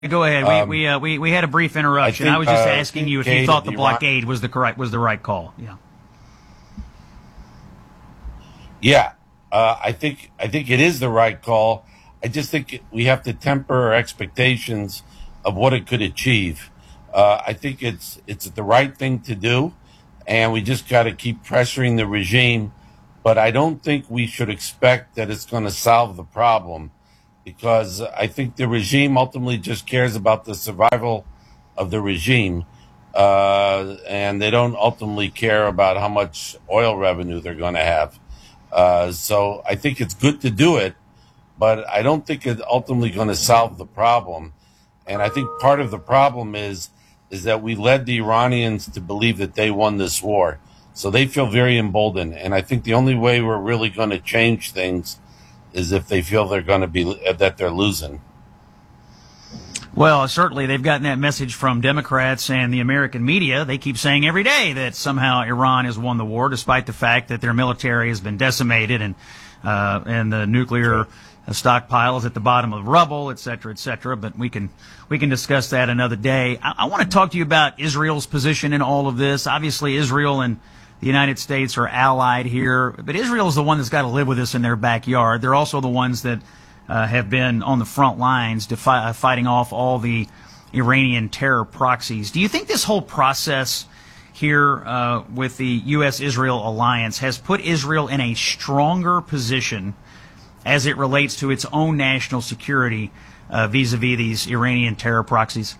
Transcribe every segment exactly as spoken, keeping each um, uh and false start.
Go ahead. Um, we we, uh, we we had a brief interruption. I, think, I was just uh, asking you if you thought the blockade was the correct was the right call. Yeah. Yeah, uh, I think I think it is the right call. I just think we have to temper our expectations of what it could achieve. Uh, I think it's it's the right thing to do, and we just got to keep pressuring the regime. But I don't think we should expect that it's going to solve the problem, because I think the regime ultimately just cares about the survival of the regime, uh, and they don't ultimately care about how much oil revenue they're going to have. Uh, so I think it's good to do it, but I don't think it's ultimately going to solve the problem. And I think part of the problem is is that we led the Iranians to believe that they won this war. So they feel very emboldened. And I think the only way we're really going to change things is if they feel they're going to be that they're losing. Well, certainly they've gotten that message from Democrats and the American media. They keep saying every day that somehow Iran has won the war, despite the fact that their military has been decimated and uh, and the nuclear stockpile is at the bottom of rubble, et cetera, et cetera. But we can we can discuss that another day. I, I want to talk to you about Israel's position in all of this. Obviously, Israel and the United States are allied here, but Israel is the one that's got to live with this in their backyard. They're also the ones that Uh, have been on the front lines defi- uh, fighting off all the Iranian terror proxies. Do you think this whole process here uh, with the U S Israel alliance has put Israel in a stronger position as it relates to its own national security uh, vis-a-vis these Iranian terror proxies?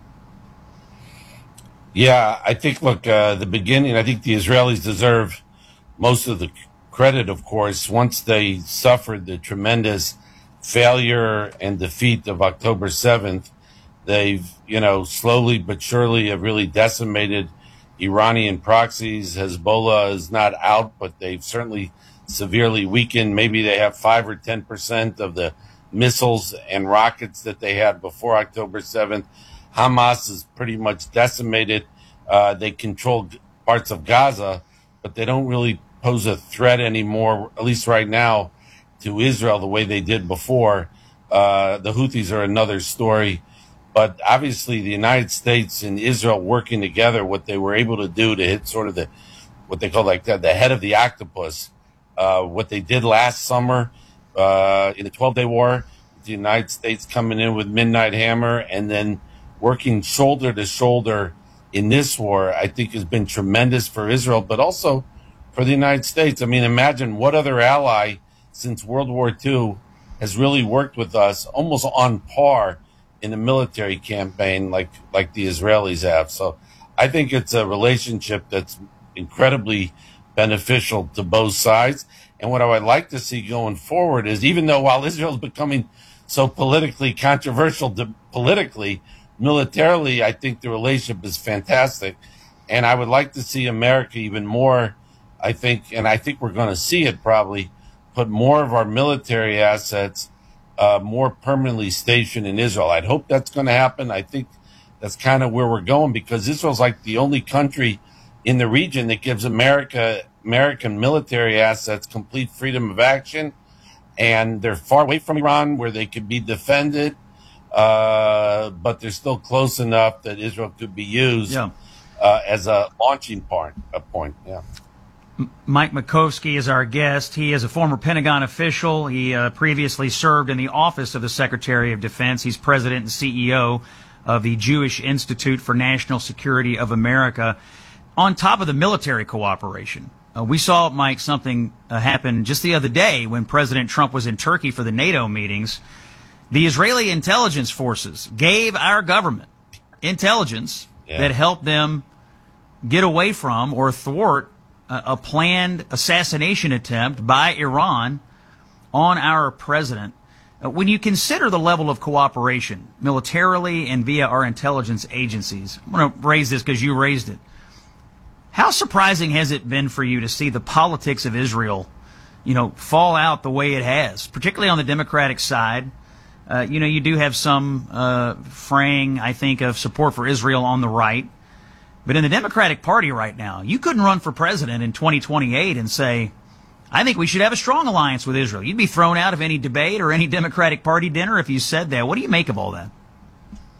Yeah, I think, look, uh, the beginning, I think the Israelis deserve most of the credit, of course, once they suffered the tremendous failure and defeat of October seventh. They've, you know, slowly but surely have really decimated Iranian proxies. Hezbollah is not out, but they've certainly severely weakened. Maybe they have five or ten percent of the missiles and rockets that they had before October seventh. Hamas is pretty much decimated. Uh, they control parts of Gaza, but they don't really pose a threat anymore, at least right now, to Israel the way they did before. Uh, the Houthis are another story. But obviously the United States and Israel working together, what they were able to do to hit sort of the, what they call like the, the head of the octopus, uh, what they did last summer uh, in the twelve-day war, the United States coming in with Midnight Hammer and then working shoulder to shoulder in this war, I think has been tremendous for Israel, but also for the United States. I mean, imagine what other ally since World War Two has really worked with us almost on par in the military campaign like like the Israelis have. So I think it's a relationship that's incredibly beneficial to both sides. And what I would like to see going forward is, even though while Israel is becoming so politically controversial to, politically, militarily, I think the relationship is fantastic. And I would like to see America even more, I think, and I think we're going to see it probably, put more of our military assets uh, more permanently stationed in Israel. I'd hope that's going to happen. I think that's kind of where we're going, because Israel's like the only country in the region that gives America American military assets complete freedom of action, and they're far away from Iran where they could be defended, uh, but they're still close enough that Israel could be used yeah. uh, as a launching point. A point, yeah. Mike Makovsky is our guest. He is a former Pentagon official. He uh, previously served in the office of the Secretary of Defense. He's president and C E O of the Jewish Institute for National Security of America. On top of the military cooperation, uh, we saw, Mike, something uh, happen just the other day when President Trump was in Turkey for the NATO meetings. The Israeli intelligence forces gave our government intelligence yeah. that helped them get away from or thwart a planned assassination attempt by Iran on our president. Uh, when you consider the level of cooperation militarily and via our intelligence agencies, I'm going to raise this because you raised it. How surprising has it been for you to see the politics of Israel, you know, fall out the way it has, particularly on the Democratic side? Uh, you know, you do have some uh, fraying, I think, of support for Israel on the right. But in the Democratic Party right now, you couldn't run for president in twenty twenty-eight and say, I think we should have a strong alliance with Israel. You'd be thrown out of any debate or any Democratic Party dinner if you said that. What do you make of all that?